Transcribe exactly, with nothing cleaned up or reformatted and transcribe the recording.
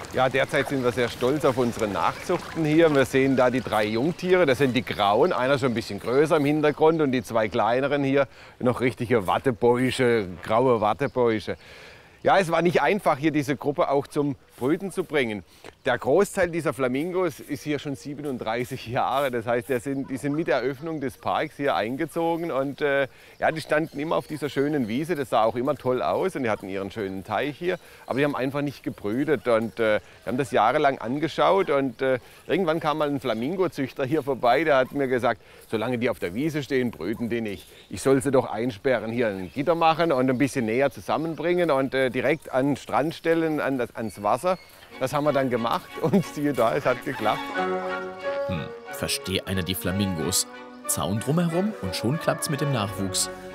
Ja, derzeit sind wir sehr stolz auf unsere Nachzuchten hier. Wir sehen da die drei Jungtiere, das sind die grauen, einer schon ein bisschen größer im Hintergrund und die zwei kleineren hier, noch richtige Wattebäusche, graue Wattebäusche. Ja, es war nicht einfach, hier diese Gruppe auch zum Brüten zu bringen. Der Großteil dieser Flamingos ist hier schon siebenunddreißig Jahre. Das heißt, die sind, die sind mit der Eröffnung des Parks hier eingezogen. Und äh, ja, die standen immer auf dieser schönen Wiese. Das sah auch immer toll aus und die hatten ihren schönen Teich hier. Aber die haben einfach nicht gebrütet. Und äh, wir haben das jahrelang angeschaut. Und äh, irgendwann kam mal ein Flamingozüchter hier vorbei. Der hat mir gesagt, solange die auf der Wiese stehen, brüten die nicht. Ich soll sie doch einsperren, hier ein Gitter machen und ein bisschen näher zusammenbringen und äh, direkt an den Strand stellen, an das, ans Wasser. Das haben wir dann gemacht und siehe da, es hat geklappt. Hm, verstehe einer die Flamingos. Zaun drumherum und schon klappt's mit dem Nachwuchs.